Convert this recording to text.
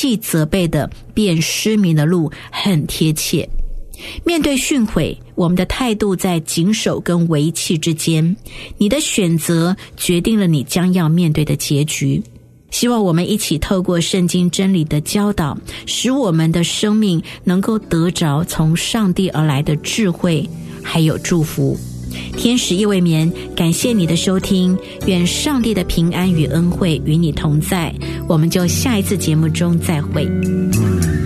弃责备的变失明的路很贴切。面对训诲，我们的态度在谨守跟违弃之间，你的选择决定了你将要面对的结局。希望我们一起透过圣经真理的教导，使我们的生命能够得着从上帝而来的智慧还有祝福。天使夜未眠，感谢你的收听，愿上帝的平安与恩惠与你同在，我们就下一次节目中再会。